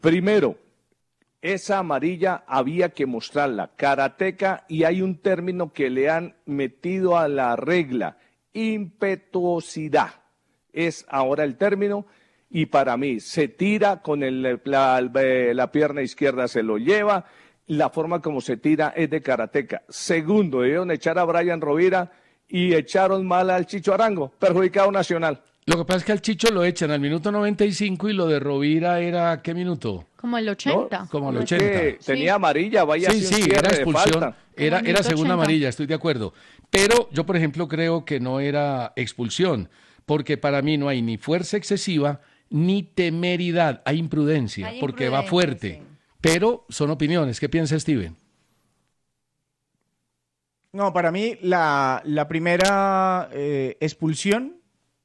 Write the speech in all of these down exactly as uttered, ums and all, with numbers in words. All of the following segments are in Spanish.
Primero, esa amarilla había que mostrarla, karateca, y hay un término que le han metido a la regla, impetuosidad. Es ahora el término, y para mí se tira con el, la, la pierna izquierda, se lo lleva, la forma como se tira es de karateca. Segundo, debieron echar a Brian Rovira y echaron mal al Chicho Arango, perjudicado Nacional. Lo que pasa es que al Chicho lo echan al minuto noventa y cinco y lo de Rovira era, ¿qué minuto? Como el ochenta. ¿No? Como el Es ochenta. que tenía amarilla, vaya Sí, así un sí, cierre era de expulsión, falta. era, Como el era minuto segunda ochenta. amarilla, estoy de acuerdo. Pero yo, por ejemplo, creo que no era expulsión, porque para mí no hay ni fuerza excesiva ni temeridad, hay imprudencia, Hay porque va imprudencia, fuerte. sí. Pero son opiniones, ¿qué piensa Steven? No, para mí la, la primera eh, expulsión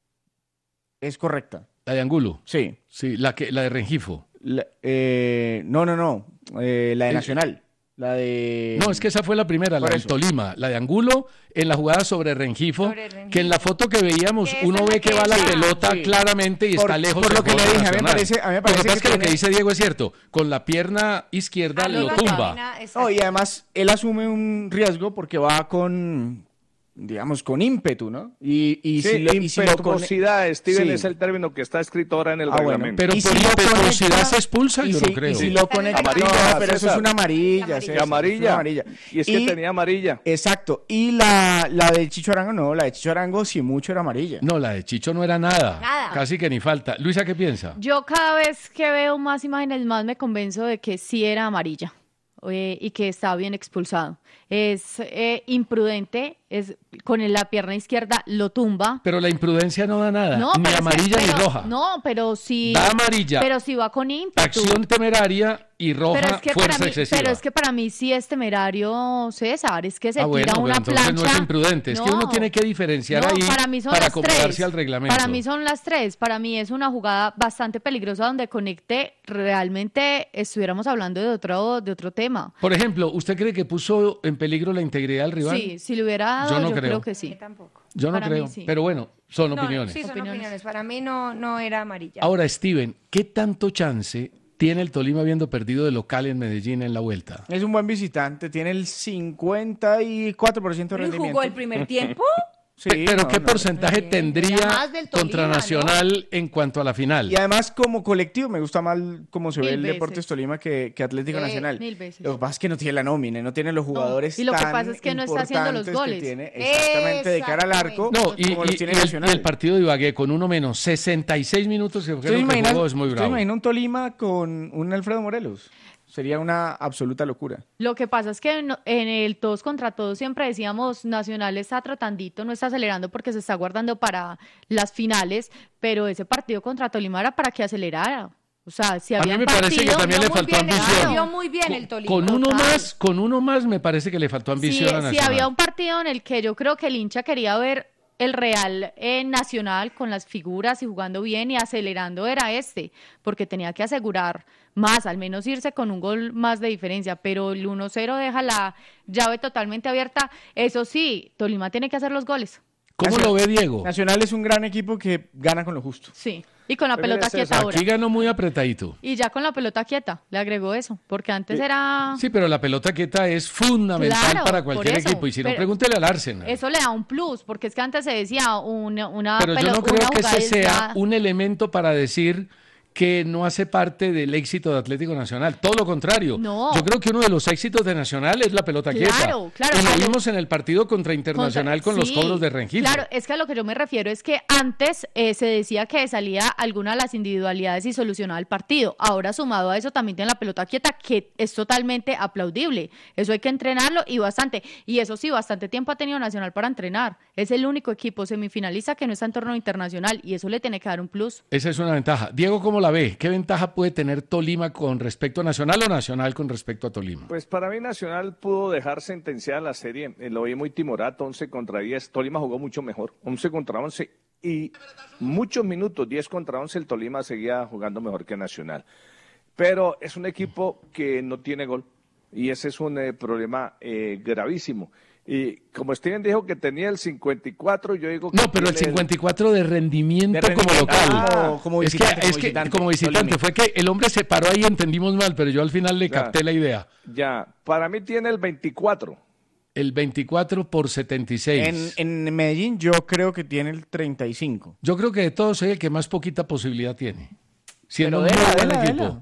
es correcta. La de Angulo, Sí. sí, la, que, la de Rengifo. La- eh, no, no, no. eh, la de El- Nacional. La de... No, es que esa fue la primera, la Por del eso. Tolima, la de Angulo en la jugada sobre Rengifo, Sobre Rengifo. que en la foto que veíamos Que esa uno es la ve que que va la decía. pelota Sí. claramente y Por- está lejos por del lo que le jugador dije, a mí me nacional. parece- a mí me Lo parece que pasa que es que lo que tiene- dice Diego es cierto, con la pierna izquierda lo Arriba tumba. camina, exacto. No, y además él asume un riesgo porque va con, digamos, con ímpetu, ¿no? Y, y Sí, si lo, y si lo con- impetuosidad, Steven, Sí. es el término que está escrito ahora en el Ah, bueno, reglamento. Pero Y por si lo impetuosidad conecta- se expulsa, y yo si- no creo. Y si lo conecta, Amarilla, no, pero eso César. es una amarilla, Amarilla. César, Que amarilla. es una amarilla. Y es que tenía amarilla. Exacto. Y la, la del Chicho Arango, no, la de Chicho Arango si mucho era amarilla. No, la de Chicho no era nada, Nada. casi que ni falta. Luisa, ¿qué piensa? Yo cada vez que veo más imágenes, más me convenzo de que sí era amarilla eh, y que estaba bien expulsado. Es eh, imprudente, es con la pierna izquierda lo tumba. Pero la imprudencia no da nada, No, ni pero es que- amarilla pero- ni roja. No, pero sí. Da amarilla. Pero sí va con ímpetu. Acción temeraria y roja, Pero es que fuerza para mí, excesiva. pero es que para mí sí es temerario, César, es que se Ah, tira bueno, pero una entonces plancha. no es imprudente, es que uno No. tiene que diferenciar No, ahí para mí son para las acomodarse tres. al reglamento. Para mí son las tres. Para mí es una jugada bastante peligrosa donde conecte, realmente estuviéramos hablando de otro, de otro tema. Por ejemplo, ¿usted cree que puso en peligro la integridad del rival? Sí, si lo hubiera dado, Yo yo, no creo. creo. que Yo sí. tampoco. Yo no Para mí creo, sí. pero bueno, son No, opiniones. Sí, son Opiniones. opiniones. Para mí no, no era amarilla. Ahora, Steven, ¿qué tanto chance tiene el Tolima habiendo perdido de local en Medellín en la vuelta? Es un buen visitante, tiene el cincuenta y cuatro por ciento de ¿Pero rendimiento. jugó el primer tiempo? Sí, Pe- Pero no, ¿qué no. porcentaje Bien, tendría era más del Tolima, contra ¿no? Nacional en cuanto a la final? Y además, como colectivo, me gusta más cómo se ve Mil el veces. Deportes Tolima que, que Atlético Eh, Nacional. mil veces. Lo que pasa es que no tiene la nómina, no tiene los jugadores Y lo que tan pasa es que no está haciendo los importantes que goles. tiene, exactamente, de cara al arco, No, y, como los y- tiene y el, Nacional. y el partido de Ibagué con uno menos, sesenta y seis minutos que, ¿Usted creo que imagina, jugó, es muy usted bravo. imagina un Tolima con un Alfredo Morelos? Sería una absoluta locura. Lo que pasa es que no- en el todos contra todos siempre decíamos Nacional está trotandito, no está acelerando porque se está guardando para las finales, pero ese partido contra Tolima era para que acelerara. O sea, si A había mí me parece que también le Muy faltó bien, ambición. vio muy bien el Tolima. Con uno Total. más, con uno más me parece que le faltó Si, ambición a si Nacional. había un partido en el que yo creo que el hincha quería ver el Real eh, Nacional con las figuras y jugando bien y acelerando era este, porque tenía que asegurar más, al menos irse con un gol más de diferencia, pero el uno cero deja la llave totalmente abierta. Eso sí, Tolima tiene que hacer los goles. ¿Cómo Nacional- lo ve Diego? Nacional es un gran equipo que gana con lo justo. Sí, y con la Pero pelota es quieta eso, ahora. Aquí ganó muy apretadito. Y ya con la pelota quieta, le agregó eso, porque antes era... Sí, pero la pelota quieta es fundamental Claro, para por cualquier eso, equipo. Y si no, pero- pregúntele al Arsenal. Eso le da un plus, porque es que antes se decía una, una, Pero yo pelo- no creo una que ese jugada sea aislada. un elemento para decir que no hace parte del éxito de Atlético Nacional. Todo lo contrario. No. Yo creo que uno de los éxitos de Nacional es la pelota Claro, quieta. claro. Y lo A lo- vimos en el partido contra Internacional Contra- con los sí, cobros de Rengifo. Claro, es que a lo que yo me refiero es que antes eh, se decía que salía alguna de las individualidades y solucionaba el partido. Ahora, sumado a eso, también tiene la pelota quieta, que es totalmente aplaudible. Eso hay que entrenarlo y bastante. Y eso sí, bastante tiempo ha tenido Nacional para entrenar. Es el único equipo semifinalista que no está en torneo internacional y eso le tiene que dar un plus. Esa es una ventaja. Diego, ¿cómo la ve? ¿Qué ventaja puede tener Tolima con respecto a Nacional o Nacional con respecto a Tolima? Pues para mí Nacional pudo dejar sentenciada la serie, eh, lo vi muy timorato, once contra diez, Tolima jugó mucho mejor, once contra once y muchos minutos, diez contra once, el Tolima seguía jugando mejor que Nacional. Pero es un equipo que no tiene gol y ese es un eh, problema eh, gravísimo. Y como Steven dijo que tenía el cincuenta y cuatro, yo digo que No, pero el tiene cincuenta y cuatro de rendimiento, De rendimiento, como local. ah, como es que, visitante, es como que visitante, como visitante, Tolima. fue que el hombre se paró ahí y entendimos mal, pero yo al final le Ya. capté la idea. Ya, para mí tiene el veinticuatro. El veinticuatro por setenta y seis. En, en Medellín yo creo que tiene el treinta y cinco. Yo creo que de todos soy el que más poquita posibilidad tiene. Siendo Pero un muy dela, buen dela, equipo. dela.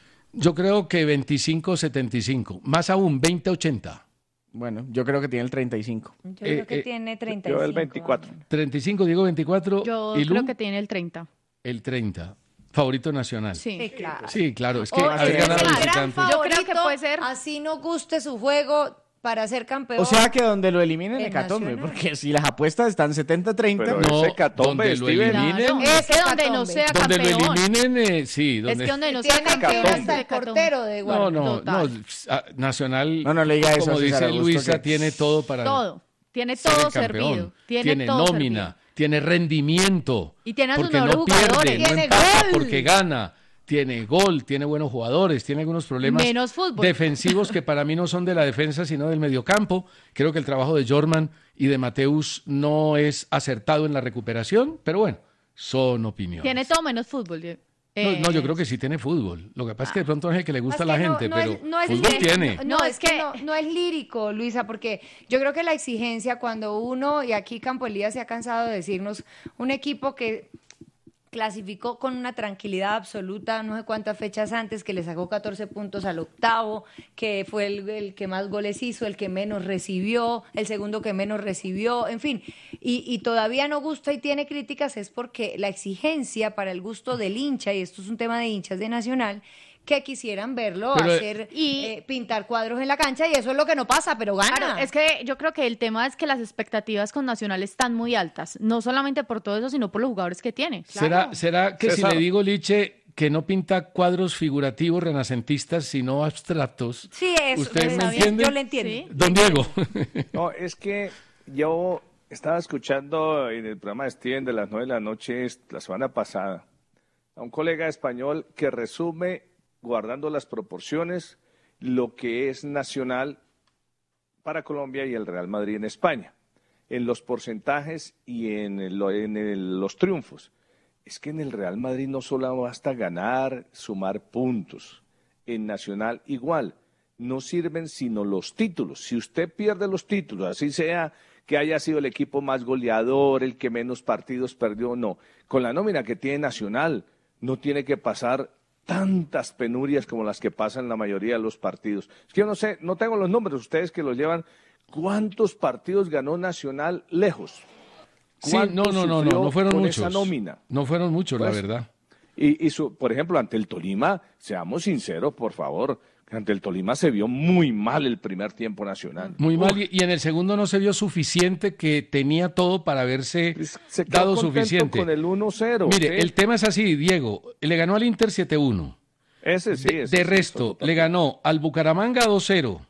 Yo creo que veinticinco setenta y cinco. Más aún, veinte ochenta. Bueno, yo creo que tiene el treinta y cinco. Yo Eh, creo que eh, tiene treinta y cinco. Yo el veinticuatro. treinta y cinco, digo veinticuatro. Yo ¿Y Lu? creo que tiene el treinta. El treinta. Favorito nacional. Sí. Sí, claro. Sí, claro. Es que Oh, haber es que ganado es de el gran visitante. Yo creo que puede ser- Así no guste su juego para ser campeón. O sea que donde lo eliminen, El hecatombe, Nacional. porque si las apuestas están setenta treinta, Pero No, ese hecatombe, donde lo Steven. eliminen. Claro, Ese es que donde no hecatombe. sea Donde lo campeón. eliminen, eh, sí. Donde... Es que donde no sea tiene que ir campeón. hasta el hecatombe. portero de No, Guardia. no, no. Total. ah, Nacional, No, no le diga eso como a César dice Augusto, Luisa, que- tiene todo para Todo. Tiene ser todo el campeón. servido. Tiene, todo nómina, servido. tiene rendimiento. Y tiene a sus porque mejores no pierde, jugadores. no Tiene empata, gol. porque gana. Tiene gol, tiene buenos jugadores, tiene algunos problemas Menos fútbol. defensivos que para mí no son de la defensa, sino del mediocampo. Creo que el trabajo de Jorman y de Mateus no es acertado en la recuperación, pero bueno, son opiniones. Tiene todo menos fútbol. Diego. No, Eh, no, yo creo que sí tiene fútbol. Lo que pasa es que de pronto no es el que le gusta a la Es que no- gente, no pero es- no es fútbol lírico. tiene. No, No, es es que que- no, no es lírico, Luisa, porque yo creo que la exigencia cuando uno, y aquí Campo Elías se ha cansado de decirnos, un equipo que clasificó con una tranquilidad absoluta, no sé cuántas fechas antes, que le sacó catorce puntos al octavo, que fue el, el que más goles hizo, el que menos recibió, el segundo que menos recibió, en fin, y, y todavía no gusta y tiene críticas es porque la exigencia para el gusto del hincha, y esto es un tema de hinchas de Nacional, que quisieran verlo Pero, hacer y- eh, pintar cuadros en la cancha y eso es lo que no pasa, pero gana. Claro, es que yo creo que el tema es que las expectativas con Nacional están muy altas, no solamente por todo eso, sino por los jugadores que tiene. ¿Será, ¿Será que César. si le digo, Liche, que no pinta cuadros figurativos renacentistas, sino abstractos? Sí, eso. ¿Usted está me bien, entiende? Yo le entiendo. Sí. Don Diego. No, es que yo estaba escuchando en el programa de Steven de las nueve de la noche la semana pasada a un colega español que resume, guardando las proporciones, lo que es Nacional para Colombia y el Real Madrid en España, en los porcentajes y en, el- en el- los triunfos. Es que en el Real Madrid no solo basta ganar, sumar puntos. En Nacional igual, no sirven sino los títulos. Si usted pierde los títulos, así sea que haya sido el equipo más goleador, el que menos partidos perdió, no. Con la nómina que tiene Nacional, no tiene que pasar tantas penurias como las que pasan en la mayoría de los partidos. Es que yo no sé, no tengo los números, ustedes que los llevan, ¿cuántos partidos ganó Nacional lejos? Sí, no, ¿Cuántos no, no, no, sufrió no fueron con muchos. esa nómina? No fueron muchos, la Pues, verdad. Y, y su, por ejemplo, ante el Tolima, seamos sinceros, por favor, que ante el Tolima se vio muy mal el primer tiempo Nacional. Muy Uf, mal, y, y en el segundo no se vio suficiente, que tenía todo para haberse pues, se quedó dado contento suficiente. con el uno cero. Mire, ¿sí? el tema es así, Diego. Le ganó al Inter siete uno. Ese sí, De, ese de sí, resto, eso le ganó al Bucaramanga dos cero.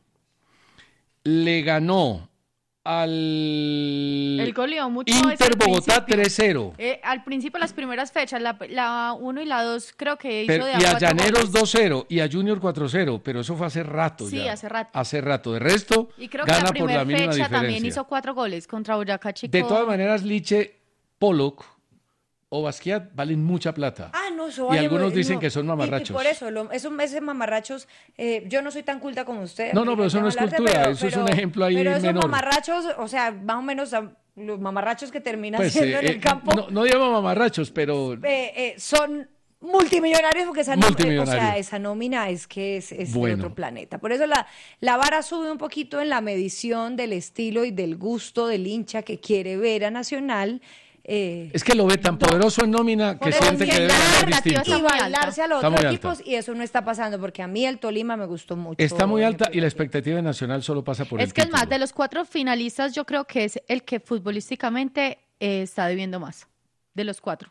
Le ganó al El goleó mucho es Inter al Bogotá principio. tres cero. Eh, al principio, las primeras fechas, la, la uno y la dos, creo que hizo Pero- de y a cuatro Llaneros goles. dos cero y a Junior cuatro cero, pero eso fue hace rato Sí, ya. hace rato. Hace rato. De resto, Y creo que gana la por primera la mínima fecha diferencia. también hizo cuatro goles contra Boyacá Chico. De todas maneras, Liche, Pollock o Basquiat valen mucha plata. Ah, no, eso Y vale, algunos no. dicen que son Y- y mamarrachos. por eso, lo, esos meses mamarrachos, eh, yo no soy tan culta como usted. No, no, pero eso no es Hablarte, cultura, pero- eso es pero- un ejemplo ahí Pero esos menor. mamarrachos, o sea, más o menos a- los mamarrachos que terminan Pues, siendo eh, en el eh, campo, no, no llamo mamarrachos, pero eh, eh, son multimillonarios porque esa, nom- eh, o Multimillonarios. sea, esa nómina es que es, es de Bueno. otro planeta. Por eso la, la vara sube un poquito en la medición del estilo y del gusto del hincha que quiere ver a Nacional. eh, es que lo ve tan poderoso en nómina que Por eso siente es que que debe la ganar narrativa distinto. y muy alta. bailarse a los Está otros muy alta. equipos y eso no está pasando porque a mí el Tolima me gustó mucho. Está muy en alta el y la primer expectativa de Nacional solo pasa por el Es que es más, título. de los cuatro finalistas, yo creo que es el que futbolísticamente eh, está debiendo más. De los cuatro.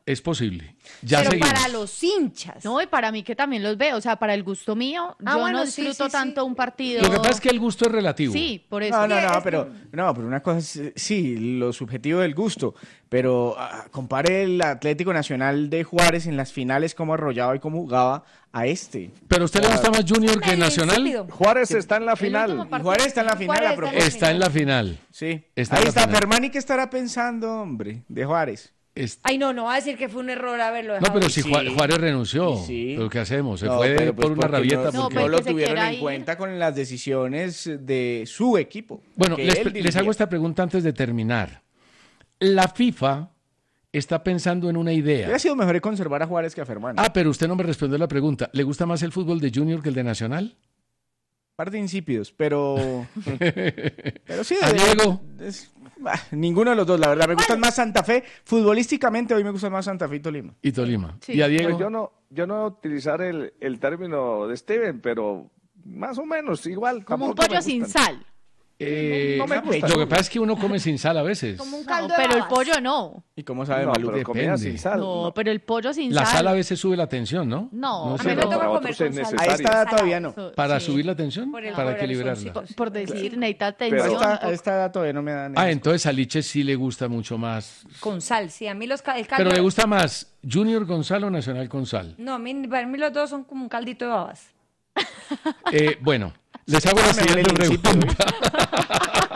es posible. Ya Pero seguimos. para los hinchas. No, y para mí que también los veo, o sea, para el gusto mío, Ah, yo bueno, no sí, disfruto sí, sí. tanto un partido. Lo que pasa es que el gusto es relativo. Sí, por eso. No, no, Sí, no, es pero, no, pero una cosa es, eh, sí, lo subjetivo del gusto, pero ah, compare el Atlético Nacional de Juárez en las finales, cómo arrollaba y cómo jugaba a este. ¿Pero a usted le gusta más Junior que Medio Nacional? insípido. Juárez está en la El último final. partido. Y Juárez está en la final, Juárez a está en la propósito. Está en la final. Sí, Está ahí en la está final. Fermani, ¿qué estará pensando, hombre, de Juárez? Es- Ay, no, no va a decir que fue un error haberlo No, dejado. pero si Sí. Juá- Juárez renunció, Sí. ¿pero qué hacemos? Se No, fue pero, pues, por una porque rabieta. No, No, porque- no pues lo que se tuvieron quiera en ir. cuenta con las decisiones de su equipo. Bueno, que les, él les dirigía. hago esta pregunta antes de terminar. La FIFA está pensando en una idea. Hubiera sido mejor conservar a Juárez que a Fermani. Ah, pero usted no me respondió la pregunta. ¿Le gusta más el fútbol de Junior que el de Nacional? Par de insípidos, pero. pero sí, ¿A de- Diego? es- bah, ninguno de los dos, la verdad. Me gustan más Santa Fe. Futbolísticamente, hoy me gustan más Santa Fe y Tolima. Y Tolima. Sí. ¿Y a Pues Diego? yo no, yo no voy a utilizar el, el término de Steven, pero más o menos igual. Como un tampoco me pollo sin gustan. sal. Eh, no me gusta. Lo que pasa es que uno come sin sal a veces. Como un No, caldo de pero el babas. pollo no. ¿Y cómo sabe No, Malú? pero comida Depende. sin sal. No, no. pero el pollo sin La sal. sal a veces sube la tensión, ¿no? No, A sé, mí me pero toca para comer otros es con sal. necesario. A esta edad todavía no. Eso, ¿Para sí. subir la tensión? Por el- Para por el equilibrarla. soncito. Por decir, necesita A atención. esta, a esta edad todavía no me dan. Ah, esas entonces a Liche sí le gusta mucho más. Con sal, sí. A mí los cal- el caldo... Pero le gusta más Junior con sal o Nacional con sal. No, a mí, para mí los dos son como un caldito de babas. Eh, bueno, les hago la Ah, me huele siguiente el insípido, pregunta.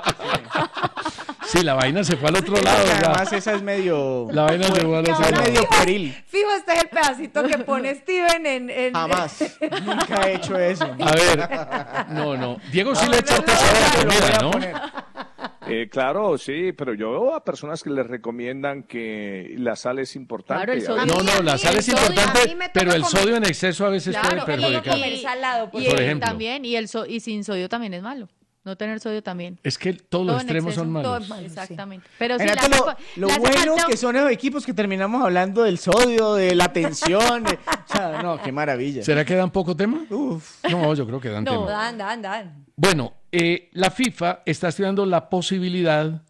Sí, la vaina se fue al otro lado. cosas. ya. Además, esa es medio. La vaina se fue al otro esa es lado. medio pueril. Fijo, este es el pedacito que pone Steven en... en Jamás. Nunca he hecho eso. A ver, no, no. Diego sí No, le no, echa no, harta sal a la Lo voy comida, a ¿no? poner. Eh, claro, sí, pero yo veo a personas que les recomiendan que la sal es importante. Claro, el sodio. A No, mí- no, a la mí sal el es sodio- a importante, mí me toca pero el comer- sodio en exceso a veces Claro, puede y- perjudicar. comer salado, por y el- ejemplo. también, y, el so- y sin sodio también es malo. No tener sodio también. Es que todos los Todo en extremos exceso, son todo malos. es malo. Exactamente. Pero sí, Renato, le hace lo, fa- lo le hace bueno falta- que son los equipos que terminamos hablando del sodio, de la tensión. de- o sea, no, qué maravilla. ¿Será que dan poco tema? Uf. No, yo creo que dan No, tema. Anda, anda, anda. Bueno, eh, la FIFA está estudiando la posibilidad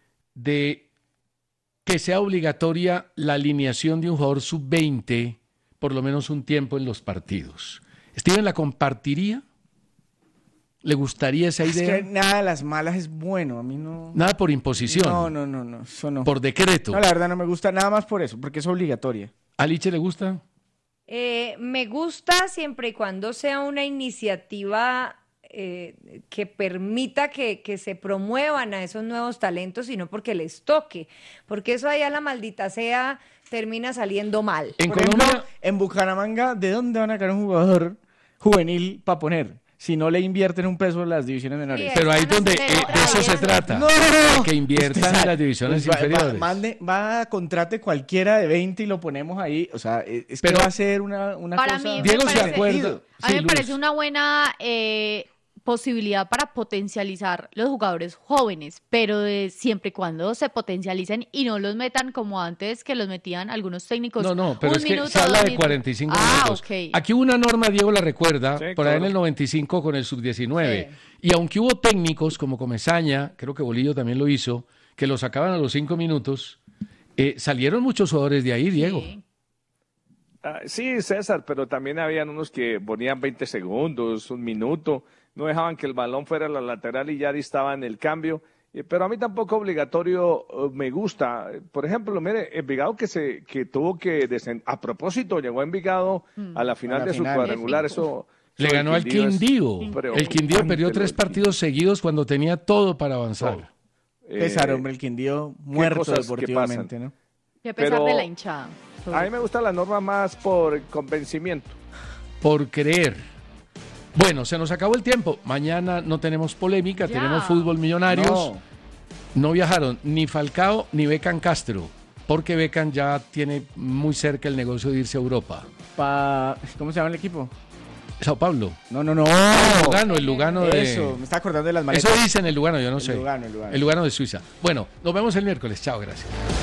de que sea obligatoria la alineación de un jugador sub veinte por lo menos un tiempo en los partidos. ¿Steven la compartiría? ¿Le gustaría esa Es idea? que nada de las malas es bueno. A mí no. Nada por imposición, No, no, no, no. Eso no. por decreto. No, la verdad no me gusta nada más por eso, porque es obligatoria. ¿A Liche le gusta? Eh, me gusta siempre y cuando sea una iniciativa eh, que permita que, que se promuevan a esos nuevos talentos y no porque les toque, porque eso allá la maldita sea termina saliendo mal. En Por Colombia, ejemplo, en Bucaramanga, ¿de dónde van a sacar un jugador juvenil para poner? Si no le invierten un peso en las divisiones menores. Sí, pero ahí es Están donde haciendo eh, de eso se eso. trata. No, Que inviertan Usted en sabe, las divisiones pues va- inferiores. Va, mande- va, contrate cualquiera de veinte y lo ponemos ahí. O sea, es, es Pero- que va a ser una, una Para cosa. mí me Diego se parece- acuerda. A mí Sí, me parece Luz. una buena eh, posibilidad para potencializar los jugadores jóvenes, pero de siempre y cuando se potencialicen y no los metan como antes que los metían algunos técnicos. No, no, pero un es que minuto, se habla dos de minutos. cuarenta y cinco Ah, minutos. ok. Aquí hubo una norma, Diego la recuerda, Sí, por ahí en claro. el noventa y cinco con el sub diecinueve. Y aunque hubo técnicos como Comesaña, creo que Bolillo también lo hizo, que lo sacaban a los cinco minutos, eh, salieron muchos jugadores de ahí, Diego. Sí. Ah, sí, César, pero también habían unos que ponían veinte segundos, un minuto, no dejaban que el balón fuera a la lateral y ya estaba en el cambio. Eh, Pero a mí tampoco obligatorio eh, me gusta. Eh, Por ejemplo, mire, Envigado que se que tuvo que descender. A propósito, llegó Envigado a la final A la de su final. cuadrangular. Eso, Le eso ganó al Quindío es Quindío. El preocupante, Quindío perdió lo tres del partidos seguidos cuando tenía todo para avanzar. Quindío. Pesar, Eh, hombre, el Quindío muerto cosas que deportivamente, ¿no? Y a pesar Pero- de la hinchada. A mí me gusta la norma más por convencimiento. Por creer. Bueno, se nos acabó el tiempo. Mañana no tenemos polémica, Ya. tenemos fútbol millonarios. No. No viajaron ni Falcao ni Beckham Castro, porque Beckham ya tiene muy cerca el negocio de irse a Europa. Pa... ¿Cómo se llama el equipo? Sao Paulo. No, no, no. El Lugano, el Lugano de... Eso, me está acordando de las Eso maletas. dicen el Lugano, yo no El sé. Lugano, el Lugano. El Lugano de Suiza. Bueno, nos vemos el miércoles. Chao, gracias.